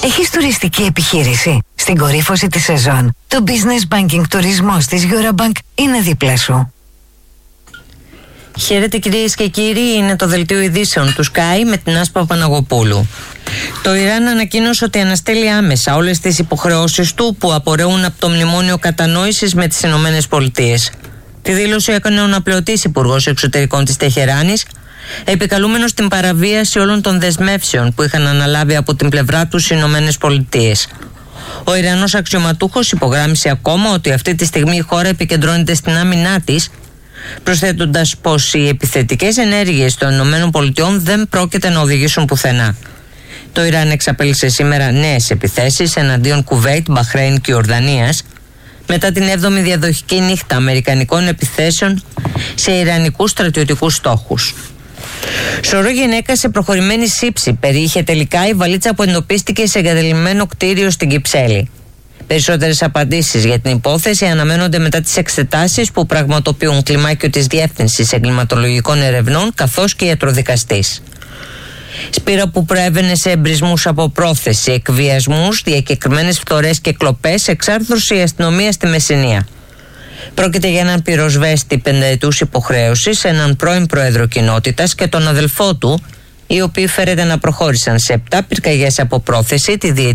Έχεις τουριστική επιχείρηση? Στην κορύφωση της σεζόν, το Business Banking τουρισμός της Eurobank είναι δίπλα σου. Χαίρετε κυρίες και κύριοι, είναι το δελτίο ειδήσεων του Sky με την Άσπα Παναγοπούλου. Το Ιράν ανακοίνωσε ότι αναστέλει άμεσα όλες τις υποχρεώσεις του που απορρέουν από το Μνημόνιο Κατανόησης με τις Ηνωμένες Πολιτείες. Τη δήλωση έκανε ο αναπληρωτής Υπουργός Εξωτερικών της Τεχεράνης, επικαλούμενος την παραβίαση όλων των δεσμεύσεων που είχαν αναλάβει από την πλευρά τους οι Ηνωμένες Πολιτείες. Ο Ιρανός αξιωματούχος υπογράμμισε ακόμα ότι αυτή τη στιγμή η χώρα επικεντρώνεται στην άμυνά της, προσθέτοντας πως οι επιθετικές ενέργειες των ΗΠΑ δεν πρόκειται να οδηγήσουν πουθενά. Το Ιράν εξαπέλυσε σήμερα νέες επιθέσεις εναντίον Κουβέιτ, Μπαχρέιν και Ορδανίας μετά την 7η διαδοχική νύχτα αμερικανικών επιθέσεων σε ιρανικούς στρατιωτικούς στόχους. Σωρό γυναίκα σε προχωρημένη σύψη περιείχε τελικά η βαλίτσα που εντοπίστηκε σε εγκαταλειμμένο κτίριο στην Κυψέλη. Περισσότερες απαντήσεις για την υπόθεση αναμένονται μετά τις εξετάσεις που πραγματοποιούν κλιμάκιο της Διεύθυνσης Εγκληματολογικών Ερευνών καθώς και ιατροδικαστής. Σπήρα που προέβαινε σε εμπρισμούς από πρόθεση, εκβιασμούς, διακεκριμένες φθορές και κλοπές εξάρθρωσε η αστυνομία στη Μεσσηνία. Πρόκειται για έναν πυροσβέστη 5 ετούς υποχρέωσης, έναν πρώην πρόεδρο κοινότητας και τον αδελφό του, οι οποίοι φέρεται να προχώρησαν σε 7 πυρκαγιές από πρόθεση τη